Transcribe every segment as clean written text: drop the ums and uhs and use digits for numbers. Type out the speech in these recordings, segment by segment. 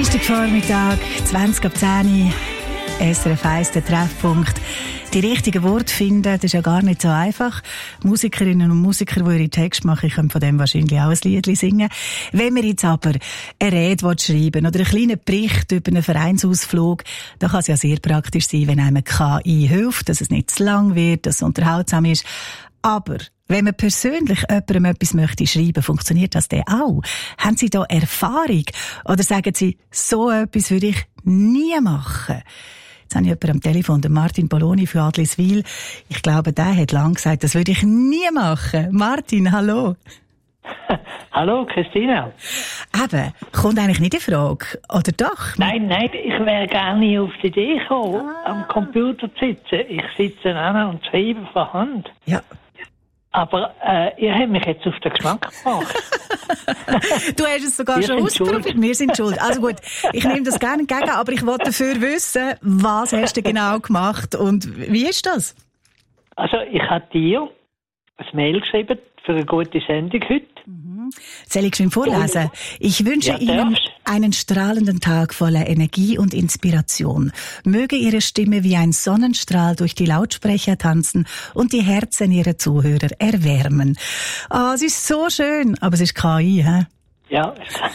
Dienstagvormittag, 20 ab 10 Uhr, SRF 1, der Treffpunkt. Die richtigen Worte finden, das ist ja gar nicht so einfach. Musikerinnen und Musiker, die ihre Texte machen, können von dem wahrscheinlich auch ein Liedchen singen. Wenn wir jetzt aber eine Rede schreiben oder einen kleinen Bericht über einen Vereinsausflug, dann kann es ja sehr praktisch sein, wenn einem KI hilft, dass es nicht zu lang wird, dass es unterhaltsam ist. Aber wenn man persönlich jemandem etwas möchte schreiben, funktioniert das dann auch? Haben Sie da Erfahrung? Oder sagen Sie, so etwas würde ich nie machen? Jetzt habe ich jemanden am Telefon, den Martin Poloni von Adliswil. Ich glaube, der hat lange gesagt, das würde ich nie machen. Martin, hallo. Hallo, Christina. Eben, kommt eigentlich nicht in Frage, oder doch? Nein, ich wäre gar nicht auf die Idee gekommen, am Computer zu sitzen. Ich sitze an und schreibe von Hand. Ja. Aber ihr habt mich jetzt auf den Geschmack gebracht. Du hast es sogar schon ausprobiert. Wir sind schuld. Also gut, ich nehme das gerne entgegen, aber ich wollte dafür wissen, was hast du genau gemacht und wie ist das? Also ich habe dir ein Mail geschrieben für eine gute Sendung heute. Soll ich schön vorlesen? Ich wünsche Ihnen einen strahlenden Tag voller Energie und Inspiration. Möge Ihre Stimme wie ein Sonnenstrahl durch die Lautsprecher tanzen und die Herzen Ihrer Zuhörer erwärmen. Ah, es ist so schön, aber es ist KI, hä? Ja.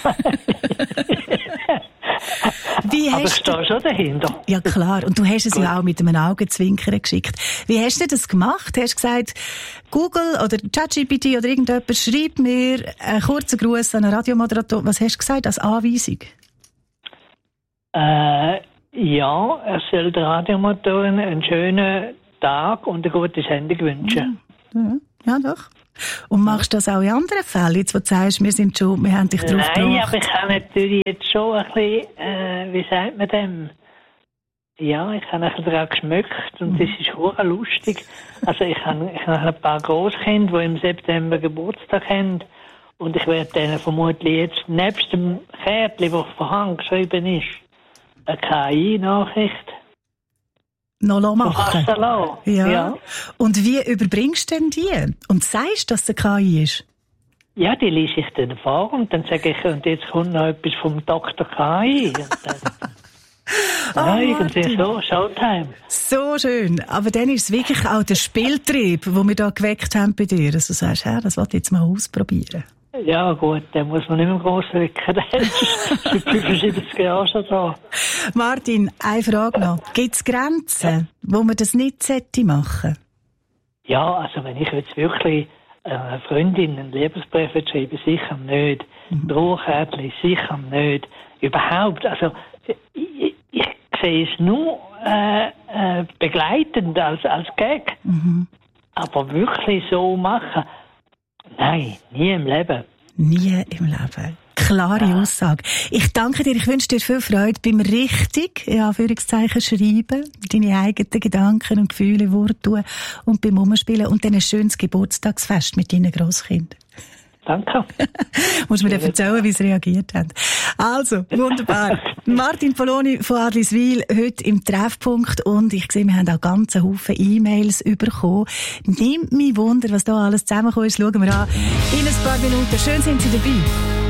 Aber ich stehe schon dahinter. Ja, klar. Und du hast es ja auch mit einem Augenzwinkern geschickt. Wie hast du das gemacht? Hast du gesagt, Google oder ChatGPT oder irgendjemand schreibt mir einen kurzen Gruß an einen Radiomoderator. Was hast du gesagt als Anweisung? Ja, er soll der Radiomotorin einen schönen Tag und eine gute Sendung wünschen. Ja, doch. Und machst du das auch in anderen Fällen, jetzt, wo du sagst, wir sind schon, wir haben dich drauf gebracht? Nein, aber ich habe natürlich jetzt schon ein bisschen, wie sagt man dem? Ja, ich habe ein bisschen daran geschmückt und das ist hure lustig. Also ich habe ein paar Grosskinder, die im September Geburtstag haben und ich werde denen vermutlich jetzt, nebst dem Kärtchen, das von Hand geschrieben ist, eine KI-Nachricht noch machen. Ja. Und wie überbringst du denn die? Und sagst du, dass es eine KI ist? Ja, die lese ich dann vor und dann sage ich, und jetzt kommt noch etwas vom Dr. KI. Irgendwie so, Showtime. So schön. Aber dann ist es wirklich auch der Spieltrieb, den wir da geweckt haben bei dir. Dass du sagst, ja, das wollte ich jetzt mal ausprobieren. Ja gut, den muss man nicht mehr gross wecken. Der ist seit 75 Jahren schon da. Martin, eine Frage noch. Gibt es Grenzen, wo man das nicht machen sollte? Ja, also wenn ich jetzt wirklich einer Freundin einen Liebesbrief schreibe, sicher nicht. Drohkärtchen, sicher nicht. Überhaupt, also ich sehe es nur begleitend als Gag. Aber wirklich so machen, nein, nie im Leben. Nie im Leben. Klare Aussage. Ich danke dir, ich wünsche dir viel Freude beim richtig, in Anführungszeichen, schreiben, deine eigenen Gedanken und Gefühle, Worte tun und beim Umspielen und dann ein schönes Geburtstagsfest mit deinen Grosskindern. Danke. Musst du mir dann erzählen, wie sie reagiert haben. Also, wunderbar. Martin Poloni von Adliswil, heute im Treffpunkt. Und ich sehe, wir haben auch ganz einen Haufen E-Mails bekommen. Nimmt mich Wunder, was da alles zusammengekommen ist. Schauen wir an. In ein paar Minuten. Schön sind Sie dabei.